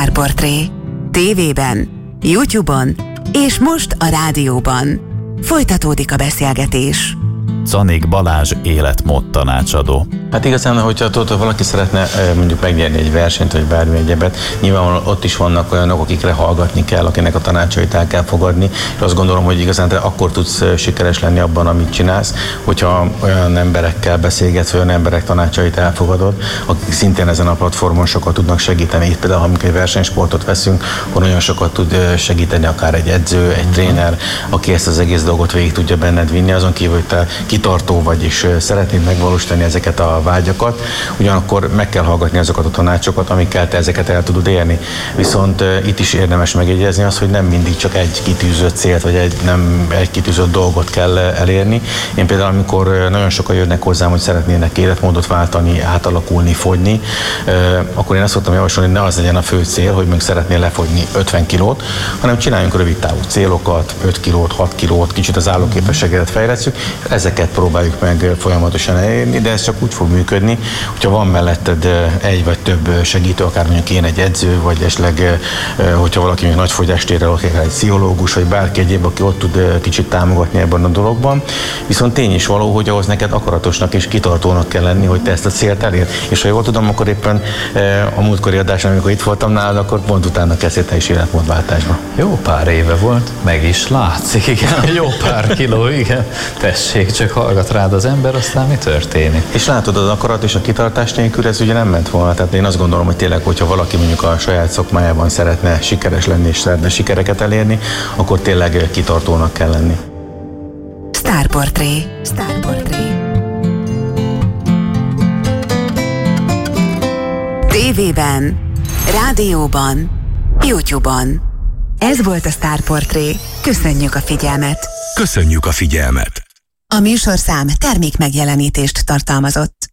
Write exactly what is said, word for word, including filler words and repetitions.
Sztárportré. tévében, YouTube-on és most a rádióban. Folytatódik a beszélgetés. Zanik Balázs életmód tanácsadó. Hát igazán, hogyha tudod, valaki szeretne mondjuk megnyerni egy versenyt, vagy bármi egyebet, nyilvánvalóan ott is vannak olyanok, akikre hallgatni kell, akinek a tanácsait el kell fogadni, és azt gondolom, hogy igazán te akkor tudsz sikeres lenni abban, amit csinálsz, hogyha olyan emberekkel beszélgetsz, olyan emberek tanácsait elfogadod, akik szintén ezen a platformon sokat tudnak segíteni. Itt például, amikor egy versenysportot veszünk, akkor nagyon sokat tud segíteni akár egy edző, egy tréner, aki ezt az egész dolgot végig tudja benned vinni, azon kívül, hogy te kitartó vagy, és szeretnéd megvalósítani ezeket a vágyakat, ugyanakkor meg kell hallgatni azokat a tanácsokat, amikkel te ezeket el tudod érni. Viszont uh, itt is érdemes megjegyezni azt, hogy nem mindig csak egy kitűzött célt, vagy egy, nem egy kitűzött dolgot kell elérni. Én például, amikor nagyon sokan jönnek hozzám, hogy szeretnének életmódot váltani, átalakulni, fogyni, uh, akkor én azt szoktam javasolni, hogy ne az legyen a fő cél, hogy még szeretnél lefogyni ötven kilót, hanem csináljunk rövid távú célokat, öt kilót, hat kilót, kicsit az állóképességet fejlesztjük, ezeket próbáljuk meg folyamatosan elérni, de ez csak úgy fog működni, hogyha van melletted egy vagy több segítő, akár mondjuk én egy edző, vagy esetleg, hogyha valaki még nagy fogyást ér el, akár egy pszichológus, vagy bárki egyéb, aki ott tud kicsit támogatni ebben a dologban. Viszont tény is való, hogy ahhoz neked akaratosnak és kitartónak kell lenni, hogy te ezt a célt elérd. És ha jól tudom, akkor éppen a múltkori adásban, amikor itt voltam nálad, akkor pont utána kezdtél te is életmódváltásba. Jó pár éve volt, meg is látszik, igen, jó pár kiló, igen. Tessék, csak hallgat rád az ember, aztán mi történik? És látod, az akarat és a kitartás nélkül ez ugye nem ment volna. Tehát én azt gondolom, hogy tényleg, hogyha valaki mondjuk a saját szakmájában szeretne sikeres lenni és szeretne sikereket elérni, akkor tényleg kitartónak kell lenni. Sztárportré. Sztárportré. tévében, rádióban, YouTube-on. Ez volt a Sztárportré. Köszönjük a figyelmet. Köszönjük a figyelmet. A műsorszám termék megjelenítést tartalmazott.